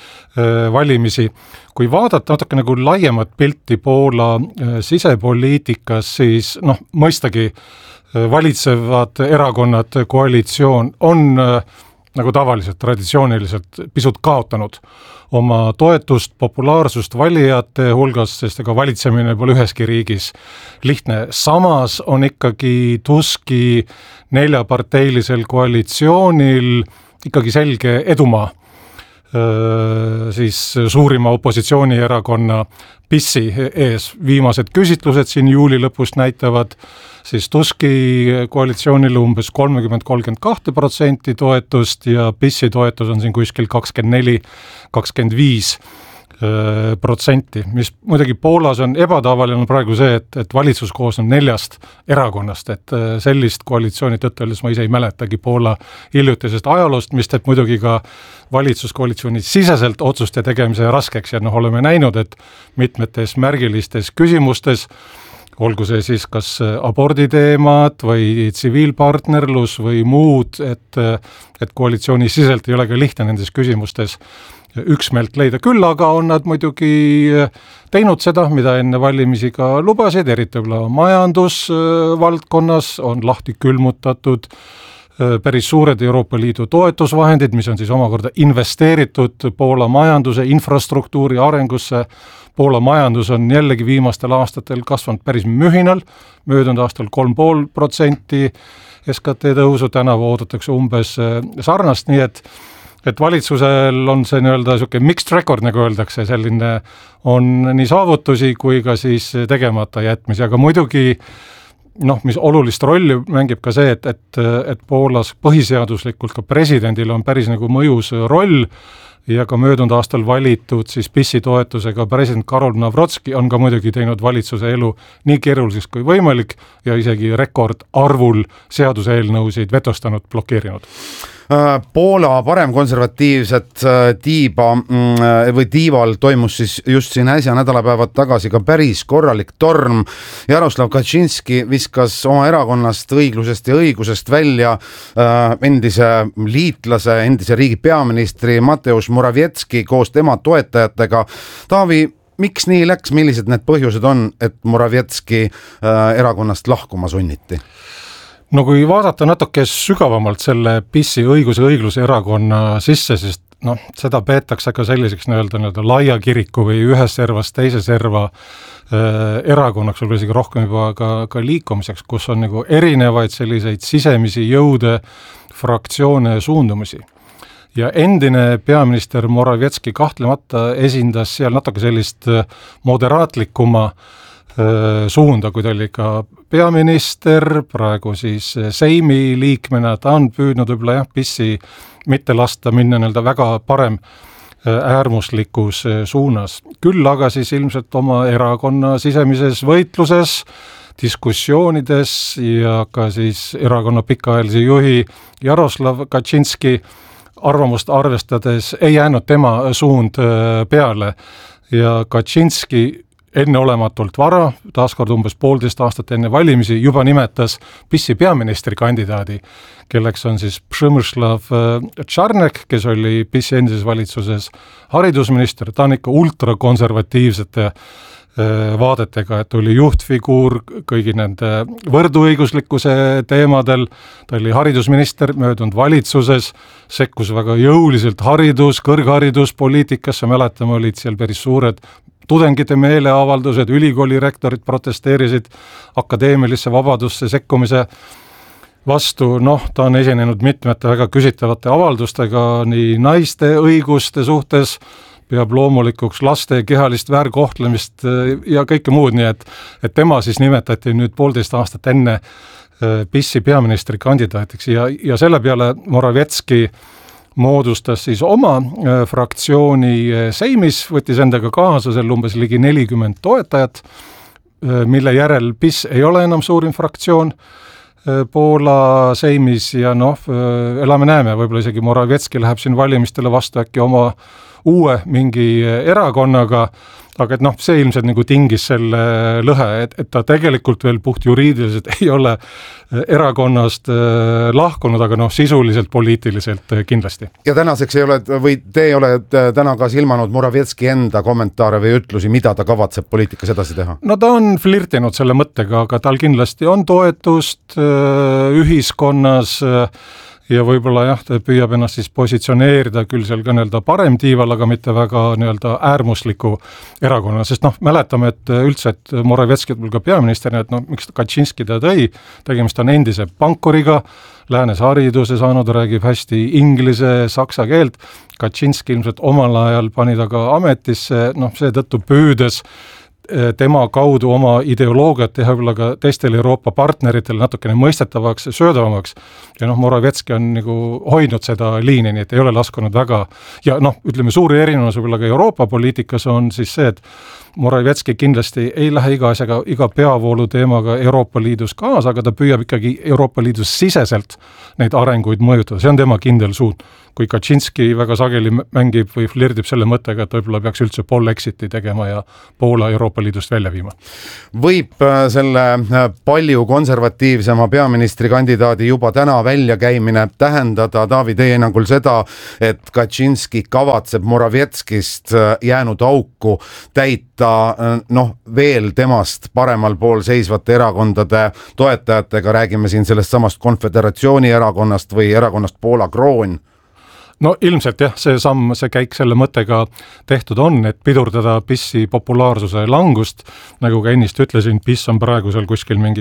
valimisi. Kui vaadata natuke nagu laiemat pilti Poola sisepoliitikas, siis mõistagi valitsevad erakonnad, koalitsioon on nagu tavaliselt, traditsiooniliselt pisut kaotanud oma toetust, populaarsust valijate hulgas, sest ega valitsemine pole üheski riigis lihtne. Samas on ikkagi Tuski 4-parteilisel koalitsioonil ikkagi selge edumaa. Siis suurima opositsioonierakonna PIS-i ees. Viimased küsitlused siin juuli lõpust näitavad siis Tuski koalitsioonile umbes 30-32% toetust ja PIS-i toetus on siin kuskil 24-25%, mis muidugi Poolas on ebatavaline praegu see, et valitsus koosneb 4 erakonnast, et sellist koalitsiooni tõttelis ma ise ei mäletagi Poola hiljutisest ajaloost, mis teeb muidugi ka valitsuskoalitsiooni siseselt otsuste tegemise raskeks ja oleme näinud, et mitmetes märgilistes küsimustes, olgu see siis kas aborditeemad või tsiviilpartnerlus või muud, et koalitsiooni siselt ei ole ka lihtne nendes küsimustes üksmeelt leida. Küll aga on nad muidugi teinud seda, mida enne valimisi ka lubasid, eriti majandusvaldkonnas on lahti külmutatud päris suured Euroopa Liidu toetusvahendid, mis on siis omakorda investeeritud Poola majanduse infrastruktuuri arengusse. Poola majandus on jällegi viimastel aastatel kasvanud päris mühinal, möödunud aastal 3,5% SKT tõusu, tänavu oodatakse umbes sarnast, nii et valitsusel on see nii-öelda selline mixed record, nagu öeldakse, selline on nii saavutusi kui ka siis tegemata jätmisi, aga muidugi mis olulist rolli mängib ka see, et Poolas põhiseaduslikult ka presidendil on päris nagu mõjus roll ja ka möödunud aastal valitud siis PIS-i toetusega president Karol Navrotski on ka muidugi teinud valitsuse elu nii keeruliseks kui võimalik ja isegi rekordarvul seaduseelnõusid vetostanud, blokeerinud. Poola paremkonservatiivset tiival toimus siis just siin äsja nädalapäevad tagasi ka päris korralik torm. Jaroslav Kaczynski viskas oma erakonnast õiglusest ja õigusest välja endise liitlase, endise riigi peaministri Mateusz Morawiecki koos tema toetajatega. Taavi, miks nii läks, millised need põhjused on, et Morawiecki erakonnast lahkuma sunniti? No kui vaadata natuke sügavamalt selle PIS-i õiguse õigluse erakonna sisse, sest seda peetakse ka selliseks nii-öelda laia kiriku või ühes servas teise serva erakonnaks, või isegi rohkem juba ka liikumiseks, kus on nagu erinevaid selliseid sisemisi jõude, fraktsioone ja suundumusi. Ja endine peaminister Morawiecki kahtlemata esindas seal natuke sellist moderaatlikuma suunda, kui ta oli ka peaminister, praegu siis Seimi liikmena, ta on püüdnud võib-olla PIS-i mitte lasta minna väga parem äärmuslikus suunas. Küll aga siis ilmselt oma erakonna sisemises võitluses, diskussioonides ja ka siis erakonna pikaajalise juhi Jaroslav Kaczynski arvamust arvestades ei jäänud tema suund peale ja Kaczynski enneolematult vara, taaskord umbes 1,5 aastat enne valimisi, juba nimetas PIS-i peaministri kandidaadi, kelleks on siis Przemysław Czarnek, kes oli PIS-i endises valitsuses haridusminister, ta on ikka ultrakonservatiivsete vaadetega, et oli juhtfiguur kõigi nende võrdõiguslikkuse teemadel, ta oli haridusminister möödunud valitsuses, sekkus väga jõuliselt kõrghariduspoliitikasse, mäletame, olid seal päris suured tudengite meeleavaldused, ülikooli rektorid protesteerisid akadeemilisse vabadusse sekkumise vastu, ta on esinenud mitmete väga küsitavate avaldustega nii naiste õiguste suhtes, peab loomulikuks laste kehalist väärkohtlemist ja kõike muud, nii et tema siis nimetati nüüd 1,5 aastat enne PIS-i peaministri kandidaatiks ja selle peale Morawiecki moodustas siis oma fraktsiooni Seimis, võttis endaga kaasa seal umbes ligi 40 toetajat, mille järel PIS ei ole enam suurim fraktsioon Poola Seimis ja elame-näeme, võib-olla isegi Morawiecki läheb siin valimistele vastu äkki oma uue mingi erakonnaga, aga see ilmselt nagu tingis selle lõhe, et ta tegelikult veel puht juriidiliselt ei ole erakonnast lahkunud, aga sisuliselt, poliitiliselt kindlasti. Ja tänaseks ei ole, või te ei ole täna ka silmanud Morawiecki enda kommentaare või ütlusi, mida ta kavatseb poliitikas edasi teha? No ta on flirtinud selle mõttega, aga tal kindlasti on toetust ühiskonnas ja võib-olla ta püüab ennast siis positsioneerida küll seal ka parem tiival, aga mitte väga äärmusliku erakonna, sest mäletame, et üldse, et Morawiecki on ka peaministerina, et miks Kaczynski ta tõi, tegemist on endise pankuriga, läänes hariduse saanud, räägib hästi inglise, saksa keelt, Kaczynski ilmselt omal ajal pani ta ka ametisse, seetõttu püüdes tema kaudu oma ideoloogiat teha võib-olla ka teistel Euroopa partneritel natukene mõistetavaks, söödavamaks ja Morawiecki on nagu hoidnud seda liini, nii et ei ole laskunud väga ja ütleme, suuri erinevus võib-olla ka Euroopa poliitikas on siis see, et Morawiecki kindlasti ei lähe iga asjaga, iga peavoolu teemaga Euroopa Liidus kaasa, aga ta püüab ikkagi Euroopa Liidus siseselt neid arenguid mõjutada, see on tema kindel suund. Kui Kaczynski väga sageli mängib või flirdib selle mõttega, et võib-olla peaks üldse Polexiti tegema ja Poola Euroopa Liidust välja viima. Võib selle palju konservatiivsema peaministri kandidaadi juba täna väljakäimine tähendada, Taavi, teie hinnangul seda, et Kaczynski kavatseb Morawieckist jäänud auku täita veel temast paremal pool seisvate erakondade toetajatega, räägime siin sellest samast konföderatsiooni erakonnast või erakonnast Poola Kroon? No ilmselt jah, see käik selle mõttega tehtud on, et pidurdada PIS-i populaarsuse langust, nagu ka ennist ütlesin, PIS on praegu seal kuskil mingi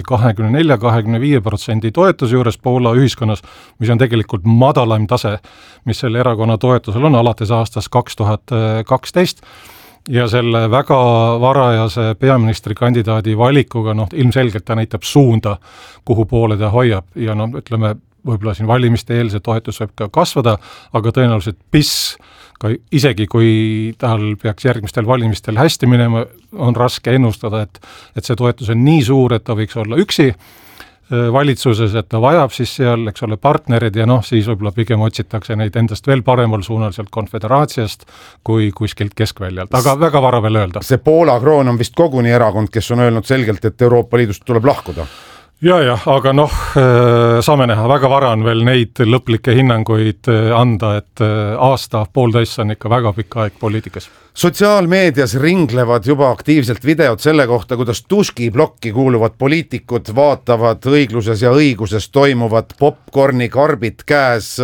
24-25% toetuse juures Poola ühiskonnas, mis on tegelikult madalaim tase, mis selle erakonna toetusel on alates aastast 2012 ja selle väga varajase peaministri kandidaadi valikuga, ilmselgelt ta näitab suunda, kuhu poole ta hoiab ja ütleme, võib-olla siin valimiste eel see toetus võib ka kasvada, aga tõenäoliselt PIS, ka isegi kui tal peaks järgmistel valimistel hästi minema, on raske ennustada, et see toetus on nii suur, et ta võiks olla üksi valitsuses, et ta vajab siis seal, eks ole, partnerid ja siis võib-olla pigem otsitakse neid endast veel paremal suunal sealt konföderaatiast kui kuskilt keskväljalt, aga väga vara veel öelda. See Poola Kroon on vist koguni erakond, kes on öelnud selgelt, et Euroopa Liidust tuleb lahkuda. jah, aga saame näha, väga vara on veel neid lõplikke hinnanguid anda, et aasta-poolteist on ikka väga pikk aeg poliitikas. Sotsiaalmeedias ringlevad juba aktiivselt videod selle kohta, kuidas Tuski blokki kuuluvad poliitikud vaatavad õigluses ja õiguses toimuvat popcorni karbid käes.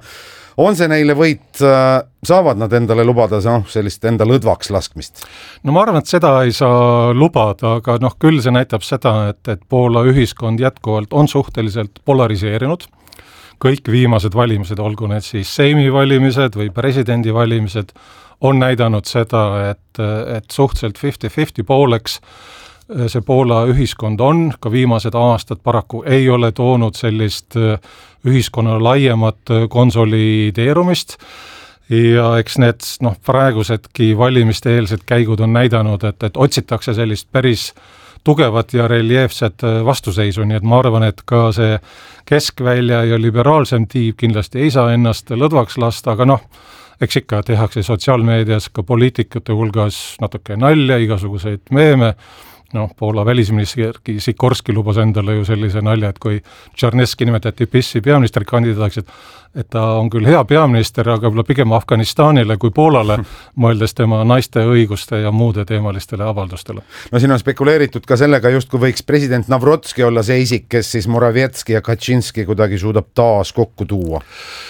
On see neile võit, saavad nad endale lubada sellist enda lõdvaks laskmist? No ma arvan, et seda ei saa lubada, aga küll see näitab seda, et Poola ühiskond jätkuvalt on suhteliselt polariseerinud. Kõik viimased valimised, olgu need siis Seimi valimised või presidendi valimised, on näidanud seda, et suhteliselt 50-50 pooleks see Poola ühiskond on, ka viimased aastad paraku ei ole toonud sellist ühiskonna laiemat konsolideerumist ja eks need praegusedki valimiste eelsed käigud on näidanud, et otsitakse sellist päris tugevat ja reljeefset vastuseisu, nii et ma arvan, et ka see keskvälja ja liberaalsem tiib kindlasti ei saa ennast lõdvaks lasta, aga eks ikka tehakse sotsiaalmeedias ka poliitikute hulgas natuke nalja, igasuguseid meeme. Poola välisminister Sikorski lubas endale ju sellise nalja, et kui Tšarneski nimetati pissi peaministrikandidaadiks, et ta on küll hea peaminister, aga võib-olla pigem Afganistanile kui Poolale, mõeldes tema naiste õiguste ja muude teemalistele avaldustele. Siin on spekuleeritud ka sellega, just kui võiks president Navrotski olla see isik, kes siis Moravetski ja Kaczynski kuidagi suudab taas kokku tuua.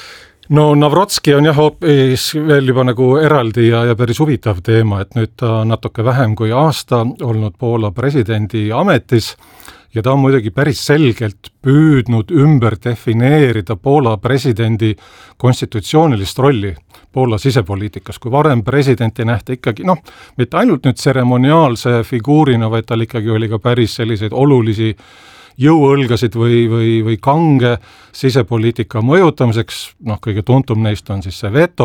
Navrotski on hoopis veel juba eraldi ja päris huvitav teema, et nüüd ta natuke vähem kui aasta olnud Poola presidendi ametis ja ta on muidugi päris selgelt püüdnud ümber defineerida Poola presidendi konstitutsioonilist rolli Poola sisepoliitikas, kui varem presidenti nähti ikkagi, mitte ainult nüüd tseremoniaalse figuurina, vaid tal ikkagi oli ka päris selliseid olulisi jõuõlgasid või kange sisepoliitika mõjutamiseks, kõige tuntum neist on siis see veto,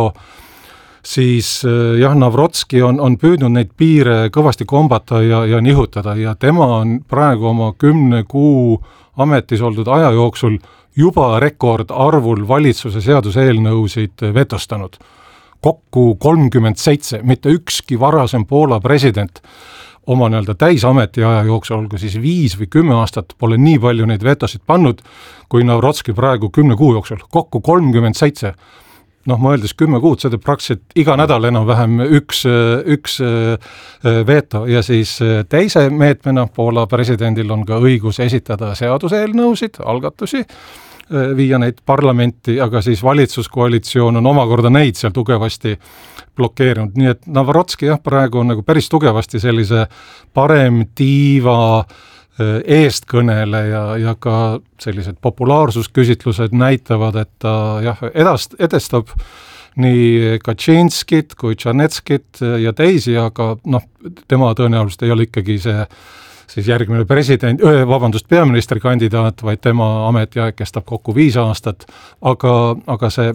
siis Navrotski on püüdnud neid piire kõvasti kombata ja nihutada ja tema on praegu oma 10 kuu ametis oldud aja jooksul juba rekordarvul valitsuse seaduseelnõusid vetostanud. Kokku 37, mitte ükski varasem Poola president oma täisameti aja jooksul, olgu siis 5 või 10 aastat, pole nii palju neid vetosid pannud, kui Navrotski praegu 10 kuu jooksul, kokku 37. Mõeldes 10 kuud, see teeb praktiliselt iga nädal enam-vähem üks veto ja siis teise meetmena Poola presidendil on ka õigus esitada seaduseelnõusid, algatusi, viia neid parlamenti, aga siis valitsuskoalitsioon on omakorda neid seal tugevasti blokeerinud, nii et Navrotski praegu on päris tugevasti sellise parem tiiva eestkõneleja ja ka sellised populaarsusküsitlused näitavad, et ta edestab nii Kaczynskit kui Tšarnetskit ja teisi, aga tema tõenäoliselt ei ole ikkagi see siis järgmine peaministrikandidaat, vaid tema ametiaeg kestab kokku 5 aastat, aga see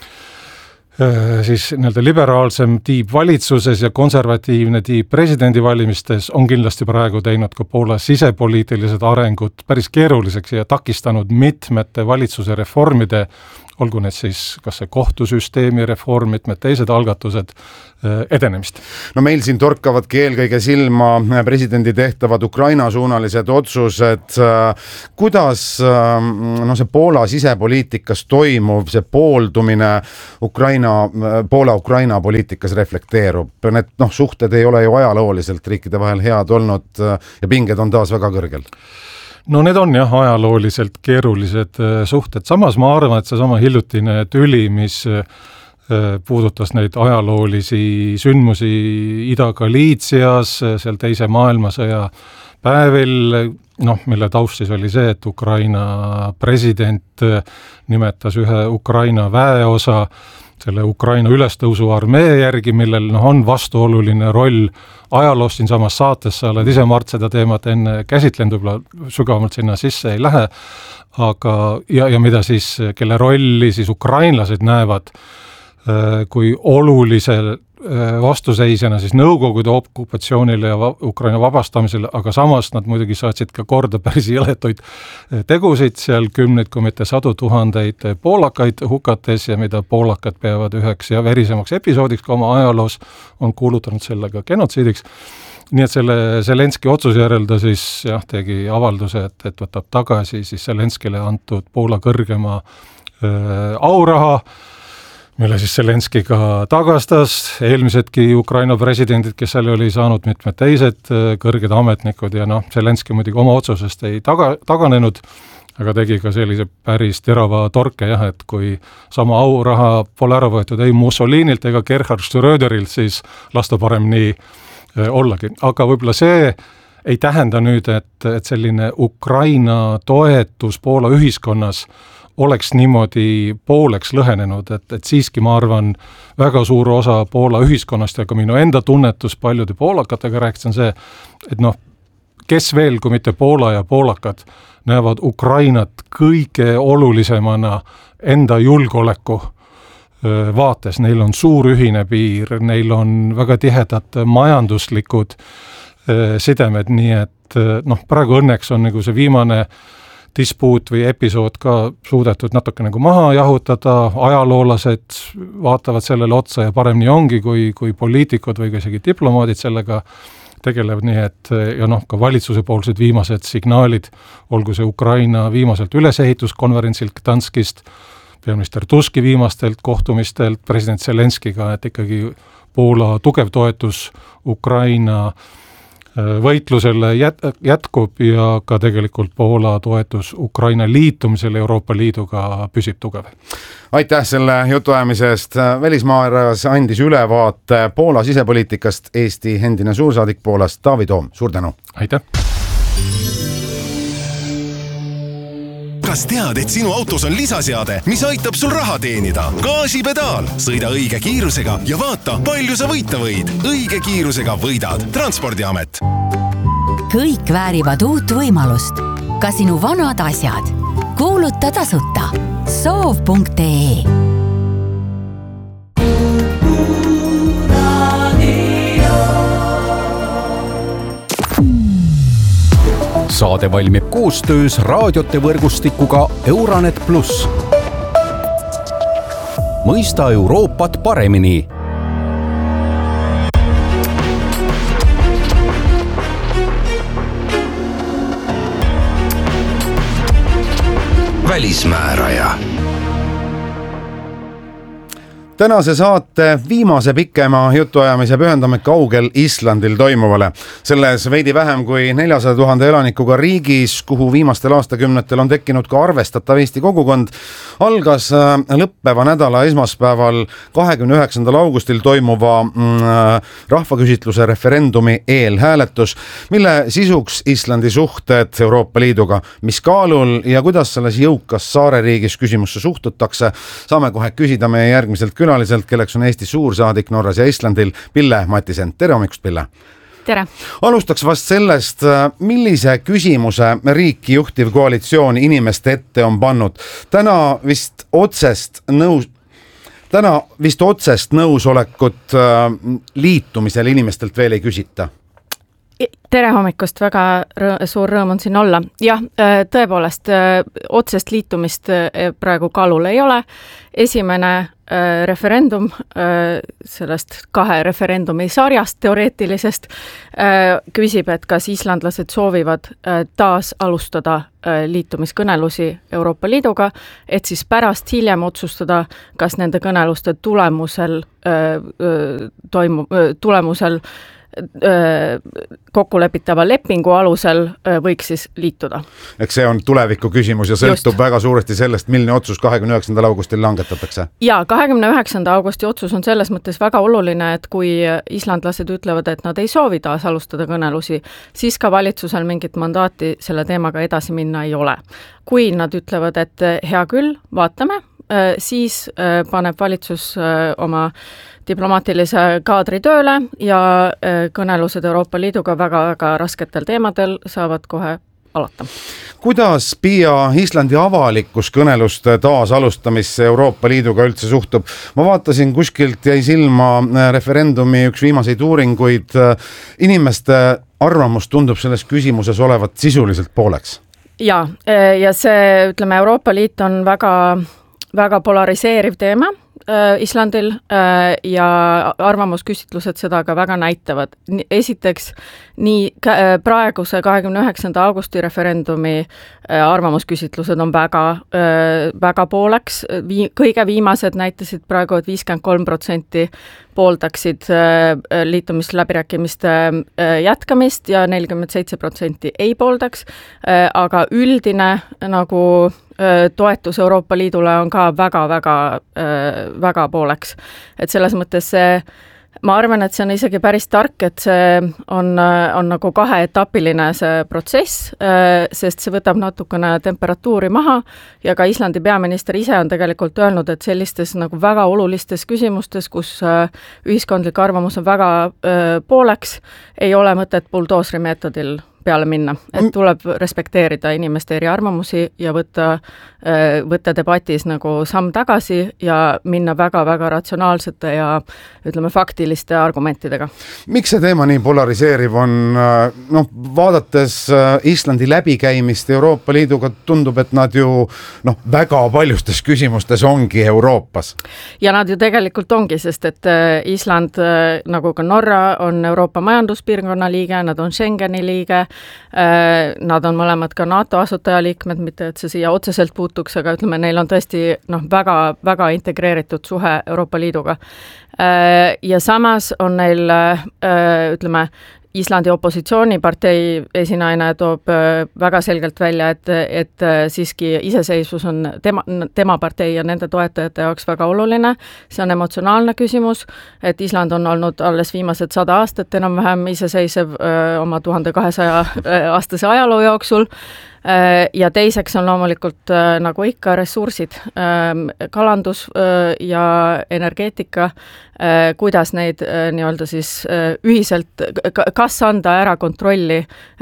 siis liberaalsem tiib valitsuses ja konservatiivne tiib presidendivalimistes on kindlasti praegu teinud ka Poola sisepoliitilised arengud päris keeruliseks ja takistanud mitmete valitsuse reformide, olgu need siis kas see kohtusüsteemi reform, mitmed teised algatused edenemist. Meil siin torkavadki eelkõige silma presidendi tehtavad Ukraina-suunalised otsused. Kuidas see Poola sisepoliitikas toimuv, see pooldumine Poola-Ukraina poliitikas reflekteerub? Need suhted ei ole ju ajalooliselt riikide vahel head olnud ja pinged on taas väga kõrgel. Need on ajalooliselt keerulised suhted. Samas ma arvan, et seesama hiljutine tüli, mis puudutas neid ajaloolisi sündmusi Ida-Galiitsias, seal teise maailmasõja päevil, mille taust siis oli see, et Ukraina president nimetas ühe Ukraina väeosa selle Ukraina ülestõusu armee järgi, millel on vastuoluline roll ajaloos siinsamas saates, sa oled ise, Mart, seda teemat enne käsitlenud, võib-olla sügavamalt sinna sisse ei lähe, aga ja mida siis, kelle rolli siis ukrainlased näevad kui olulisel vastuseisjana siis Nõukogude okupatsioonile ja Ukraina vabastamisele, aga samas nad muidugi saatsid ka korda päris jõletuid tegusid seal, kümneid, kui mitte 100 000 poolakaid hukates ja mida poolakad peavad üheks ja verisemaks episoodiks ka oma ajaloos, on kuulutanud selle ka genotsiidiks. nii et selle Zelenski otsuse järel ta siis tegi avalduse, et võtab tagasi siis Zelenskile antud Poola kõrgema auraha, mille siis Zelenski ka tagastas, eelmisedki Ukraina presidendid, kes seal oli saanud mitmed teised kõrged ametnikud ja Zelenski muidugi oma otsusest ei taganenud, aga tegi ka sellise päris terava torke et kui sama auraha pole ära võetud ei Mussolinilt ega Gerhard Schröderilt, siis las ta parem nii ollagi. Aga võib-olla see ei tähenda nüüd, et selline Ukraina toetus Poola ühiskonnas oleks niimoodi pooleks lõhenenud, et siiski ma arvan, väga suur osa Poola ühiskonnast ja ka minu enda tunnetus paljude poolakatega rääkisin see, et kes veel, kui mitte Poola ja poolakad, näevad Ukrainat kõige olulisemana enda julgeoleku vaates. Neil on suur ühine piir, neil on väga tihedad majanduslikud sidemed, nii et praegu õnneks on nagu see viimane dispuut või episood ka suudetud natuke nagu maha jahutada, ajaloolased vaatavad sellele otsa ja parem nii ongi, kui poliitikud või isegi diplomaadid sellega tegelevad, nii et ka valitsuse poolsed viimased signaalid, olgu see Ukraina viimaselt ülesehituskonverentsilt Gdanskist, peaminister Tuski viimastelt kohtumistelt, president Zelenskiga, et ikkagi Poola tugev toetus Ukraina võitlusele jätkub ja ka tegelikult Poola toetus Ukraina liitumisele Euroopa Liiduga püsib tugev. Aitäh selle jutuajamise eest. Välismaailmas andis ülevaate Poola sisepoliitikast Eesti endine suursaadik Poolast Taavi Toom. Suur tänu! Aitäh! Kas tead, et sinu autos on lisaseade, mis aitab sul raha teenida? Gaasipedaal! Sõida õige kiirusega ja vaata, palju sa võita võid. Õige kiirusega võidad. Transpordiamet. Kõik väärivad uut võimalust. Ka sinu vanad asjad. Kuuluta tasuta. Soov.ee Saade valmib koostöös raadiote võrgustikuga Euranet Plus. Mõista Euroopat paremini. Välismääraja. Tänase saate viimase pikema jutuajamise pühendame kaugel Islandil toimuvale. Selles veidi vähem kui 400 000 elanikuga riigis, kuhu viimastel aastakümnetel on tekkinud ka arvestatav Eesti kogukond, algas lõppeva nädala esmaspäeval 29. augustil toimuva rahvaküsitluse referendumi eelhääletus, mille sisuks Islandi suhted Euroopa Liiduga. Mis kaalul ja kuidas selles jõukas saareriigis küsimusse suhtutakse, saame kohe küsida meie järgmiselt külaliselt, kelleks on Eesti suursaadik Norras ja Islandil, Pille Matisen. Tere hommikust, Pille! Tere! Alustaks vast sellest, millise küsimuse riiki juhtiv koalitsioon inimeste ette on pannud. Täna vist otsest nõusolekut liitumisel inimestelt veel ei küsita. Tere hommikust, väga suur rõõm on siin olla. Jah, tõepoolest, otsest liitumist praegu kaalul ei ole. Esimene referendum sellest 2 referendumi sarjast teoreetilisest küsib, et kas islandlased soovivad taas alustada liitumiskõnelusi Euroopa Liiduga, et siis pärast hiljem otsustada, kas nende kõneluste tulemusel kokkulepitava lepingu alusel võiks siis liituda. Eks see on tuleviku küsimus ja sõltub väga suuresti sellest, milline otsus 29. augustil langetatakse. Ja 29. augusti otsus on selles mõttes väga oluline, et kui islandlased ütlevad, et nad ei soovi taas alustada kõnelusi, siis ka valitsusel mingit mandaati selle teemaga edasi minna ei ole. Kui nad ütlevad, et hea küll, vaatame, siis paneb valitsus oma diplomaatilise kaadri tööle ja kõnelused Euroopa Liiduga väga rasketel teemadel saavad kohe alata. Kuidas Pia Islandi avalikkus kõneluste taas alustamisse Euroopa Liiduga üldse suhtub? Ma vaatasin, kuskilt jäi silma referendumi üks viimaseid uuringuid. Inimeste arvamus tundub selles küsimuses olevat sisuliselt pooleks. Ja see, ütleme, Euroopa Liit on väga polariseeriv teema. Islandil ja arvamusküsitlused seda ka väga näitavad. Esiteks, nii praeguse 29. augusti referendumi arvamusküsitlused on väga pooleks. Kõige viimased näitasid praegu, et 53% pooldaksid liitumisläbirääkimiste jätkamist ja 47% ei pooldaks, aga üldine nagu toetus Euroopa Liidule on ka väga pooleks. Et selles mõttes ma arvan, et see on isegi päris tark, et see on nagu kaheetapiline see protsess, sest see võtab natukene temperatuuri maha ja ka Islandi peaminister ise on tegelikult öelnud, et sellistes nagu väga olulistes küsimustes, kus ühiskondlik arvamus on väga pooleks, ei ole mõtet buldoosri meetodil peale minna, et tuleb respekteerida inimeste eri arvamusi ja võtta debatis nagu samm tagasi ja minna väga ratsionaalsete ja ütleme faktiliste argumentidega. Miks see teema nii polariseeriv on? Vaadates Islandi läbikäimist Euroopa Liiduga tundub, et nad ju väga paljustes küsimustes ongi Euroopas. Ja nad ju tegelikult ongi, sest et Island nagu ka Norra on Euroopa majanduspiirkonna liige, nad on Schengeni liige, nad on mõlemad ka NATO asutajaliikmed, mitte et see siia otseselt puutuks, aga ütleme, neil on tõesti väga integreeritud suhe Euroopa Liiduga. Ja samas on neil, ütleme, Islandi opositsioonipartei esinaine toob väga selgelt välja, et siiski iseseisvus on tema partei ja nende toetajate jaoks väga oluline. See on emotsionaalne küsimus, et Island on olnud alles viimased 100 aastat enam-vähem iseseisev oma 1200 aastase ajaloo jooksul. Ja teiseks on loomulikult nagu ikka ressursid, kalandus ja energeetika, kuidas neid nii-öelda siis ühiselt, kas anda ära kontrolli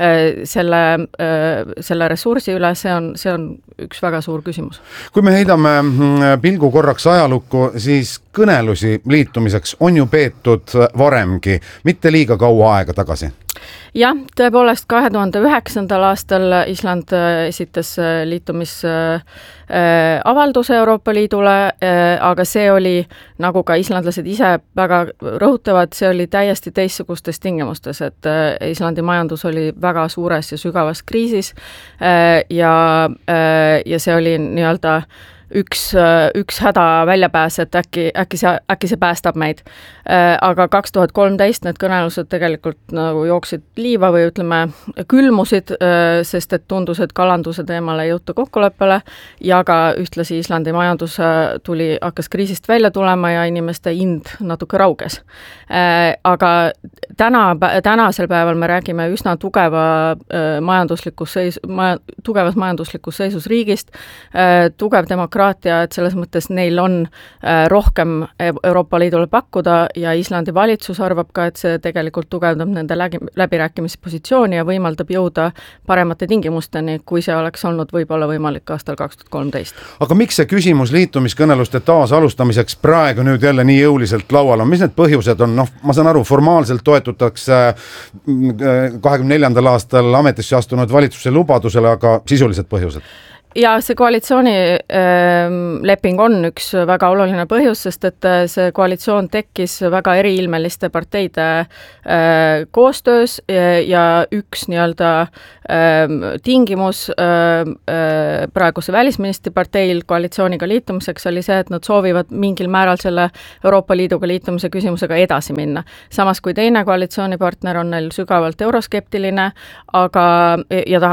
selle ressursi üle, see on üks väga suur küsimus. Kui me heidame pilgu korraks ajalukku, siis kõnelusi liitumiseks on ju peetud varemgi, mitte liiga kaua aega tagasi. Jah, tõepoolest 2009. aastal Island esitas liitumisavalduse Euroopa Liidule, aga see oli, nagu ka islandlased ise väga rõhutavad, see oli täiesti teistsugustes tingimustes, et Islandi majandus oli väga suures ja sügavas kriisis ja see oli nii-öelda üks häda väljapääs, et äkki see päästab meid. Aga 2013 need kõnelused tegelikult nagu jooksid liiva või ütleme külmusid, sest et tundus, et kalanduse teemal ei jõuta kokkuleppele ja ka ühtlasi Islandi majandus hakkas kriisist välja tulema ja inimeste ind natuke rauges. Aga tänasel päeval me räägime üsna tugevas majanduslikus seisus riigist, tugev demokraatia, et selles mõttes neil on rohkem Euroopa Liidule pakkuda ja Islandi valitsus arvab ka, et see tegelikult tugevdab nende läbirääkimispositsiooni ja võimaldab jõuda paremate tingimusteni, kui see oleks olnud võib-olla võimalik aastal 2013. Aga miks see küsimus liitumiskõneluste taas alustamiseks praegu nüüd jälle nii jõuliselt laual on? Mis need põhjused on? Ma saan aru, formaalselt toetutakse 24. aastal ametisse astunud valitsuse lubadusele, aga sisulised põhjused? Ja see koalitsiooni leping on üks väga oluline põhjus, sest et see koalitsioon tekkis väga eriilmeliste parteide koostöös ja üks nii-öelda tingimus praeguse välisministri parteil koalitsiooniga liitumiseks oli see, et nad soovivad mingil määral selle Euroopa Liiduga liitumise küsimusega edasi minna. Samas kui teine koalitsioonipartner on neil sügavalt euroskeptiline, aga ja